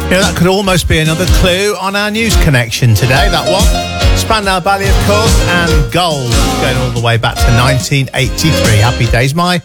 You know, that could almost be another clue on our news connection today, that one. Spandau Ballet, of course, and Gold, going all the way back to 1983. Happy days. My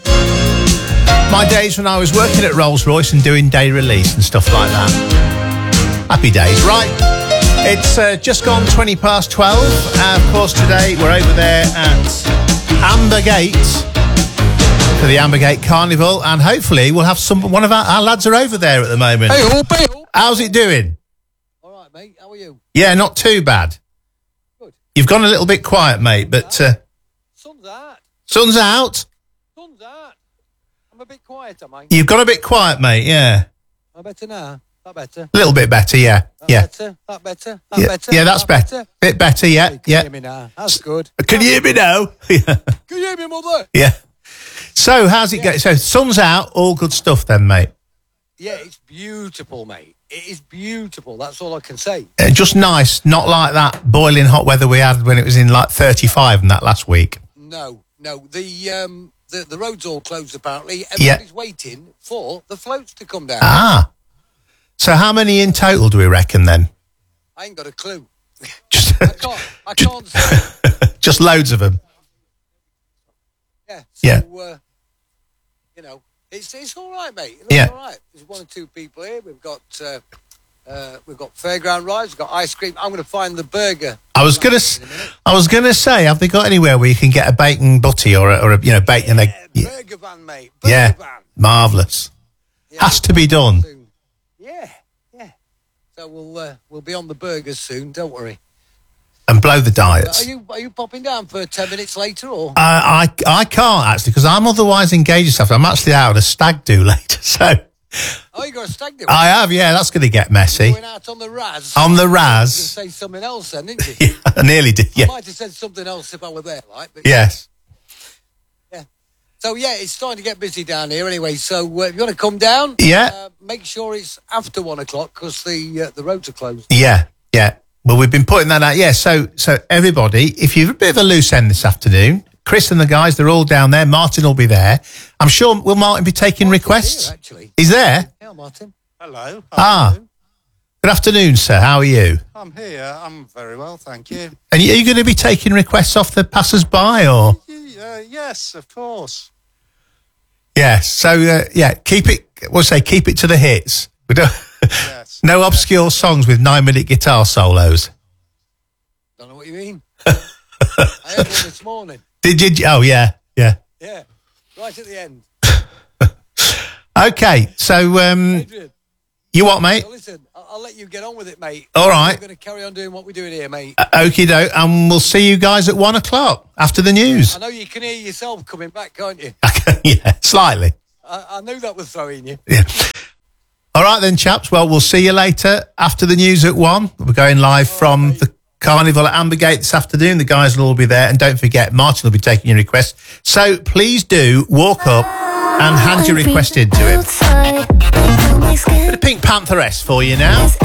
days when I was working at Rolls-Royce and doing day release and stuff like that. Happy days. Right, it's just gone 20 past 12. Of course, today we're over there at Ambergate for the Ambergate Carnival, and hopefully we'll have one of our lads are over there at the moment. Hey, how's it doing? All right, mate. How are you? Yeah, not too bad. Good. You've gone a little bit quiet, mate, but... Sun's out. Sun's out? Sun's out. I'm a bit quieter, mate. You've got a bit quiet, mate, yeah. I'm better now. That better. A little bit better, yeah. That yeah. better. That better. That yeah. better. Yeah, that's better. Bit better, yeah. Hey, can you hear me now? That's good. Can you hear me now? Can you hear me, mother? Yeah. So, how's it going? So, sun's out, all good stuff then, mate. Yeah, it's beautiful, mate. It is beautiful. That's all I can say. Just nice, not like that boiling hot weather we had when it was in like 35 and that last week. No. The road's all closed apparently. Everybody's waiting for the floats to come down. Ah. So, how many in total do we reckon then? I ain't got a clue. I can't just, say. Just loads of them. Yeah. Yeah. You know, it's all right, mate. It's yeah. all right. There's one or two people here. We've got fairground rides. We've got ice cream. I'm going to find the burger. I was gonna say, have they got anywhere where you can get a bacon butty or a bacon egg? Burger van, mate. Burger van. Marvellous. Yeah, has to be done. Soon. Yeah. So we'll be on the burgers soon. Don't worry. And blow the diets. Are you popping down for 10 minutes later or? I can't actually because I'm otherwise engaged and stuff. I'm actually out at a stag do later, so. Oh, you got a stag do? I have, yeah. That's going to get messy. You're going out on the Raz. On the Raz. You say something else then, didn't you? Yeah, I nearly did. Yeah. I might have said something else if I were there, like. But yes. Yeah. So yeah, it's starting to get busy down here anyway. So if you want to come down, make sure it's after 1 o'clock because the roads are closed. Yeah. Well, we've been putting that out. Yeah. So everybody, if you've a bit of a loose end this afternoon, Chris and the guys, they're all down there. Martin will be there. I'm sure. Will Martin be taking requests? Here, actually. He's there. Yeah, Martin. Hello. Good afternoon, sir. How are you? I'm here. I'm very well, thank you. And are you going to be taking requests off the passers-by, or? Yes, of course. Yes. So, keep it. Keep it to the hits. We don't. Yes. No obscure songs with 9-minute guitar solos. Don't know what you mean. I had one this morning. Did you? Oh, yeah. Yeah. Right at the end. Okay. So, Adrian, you what, mate? so listen, I'll let you get on with it, mate. All right. We're going to carry on doing what we're doing here, mate. Okie doke. And we'll see you guys at 1 o'clock after the news. I know you can hear yourself coming back, can't you? Yeah, slightly. I knew that was throwing you. Yeah. All right then, chaps. Well, we'll see you later after the news at 1. We're going live from the Carnival at Ambergate this afternoon. The guys will all be there. And don't forget, Martin will be taking your request. So please do walk up and hand your request in to him. Bit of Pink Pantheress for you now.